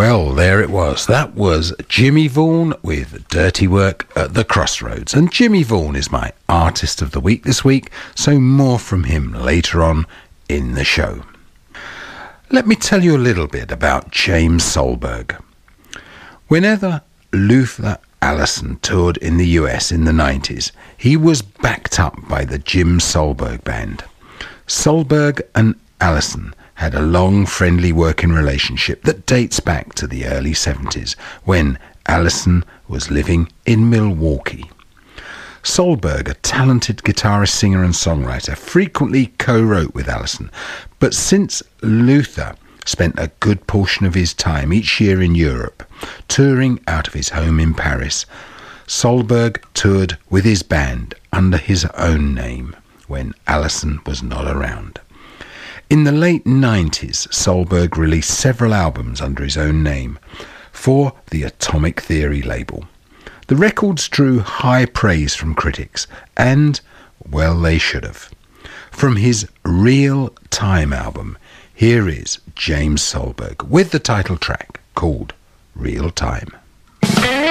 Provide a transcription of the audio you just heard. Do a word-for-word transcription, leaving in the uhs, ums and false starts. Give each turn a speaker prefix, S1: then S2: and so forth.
S1: Well, there it was. That was Jimmy Vaughan with Dirty Work at the Crossroads. And Jimmy Vaughan is my artist of the week this week, so more from him later on in the show. Let me tell you a little bit about James Solberg. Whenever Luther Allison toured in the U S in the nineties, he was backed up by the Jim Solberg Band. Solberg and Allison had a long friendly working relationship that dates back to the early seventies, when Allison was living in Milwaukee. Solberg, a talented guitarist, singer and songwriter, frequently co-wrote with Allison, but since Luther spent a good portion of his time each year in Europe, touring out of his home in Paris, Solberg toured with his band under his own name when Allison was not around. In the late nineties, Solberg released several albums under his own name for the Atomic Theory label. The records drew high praise from critics, and, well, they should have. From his Real Time album, here is James Solberg with the title track called Real Time.